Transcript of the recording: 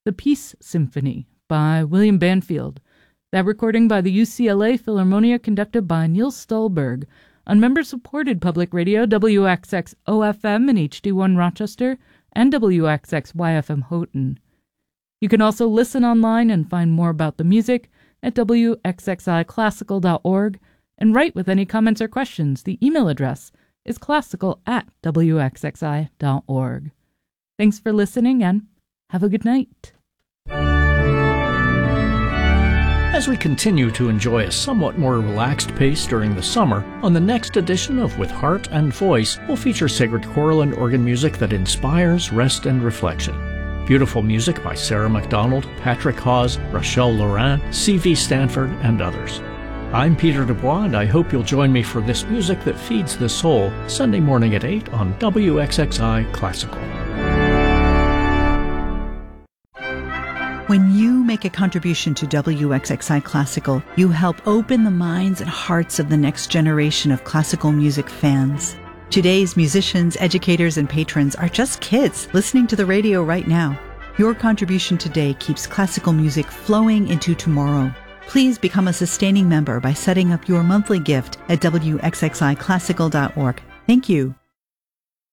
The Peace Symphony by William Banfield. That recording by the UCLA Philharmonia conducted by Niels Stolberg on member-supported public radio WXX-OFM in HD1 Rochester and WXX-YFM Houghton. You can also listen online and find more about the music at WXXIClassical.org and write with any comments or questions. The email address is classical@WXXI.org. Thanks for listening and have a good night. As we continue to enjoy a somewhat more relaxed pace during the summer, on the next edition of With Heart and Voice, we'll feature sacred choral and organ music that inspires rest and reflection. Beautiful music by Sarah MacDonald, Patrick Hawes, Rachel Laurin, C.V. Stanford, and others. I'm Peter Dubois, and I hope you'll join me for this music that feeds the soul, Sunday morning at 8 on WXXI Classical. When you make a contribution to WXXI Classical, you help open the minds and hearts of the next generation of classical music fans. Today's musicians, educators, and patrons are just kids listening to the radio right now. Your contribution today keeps classical music flowing into tomorrow. Please become a sustaining member by setting up your monthly gift at WXXIClassical.org. Thank you.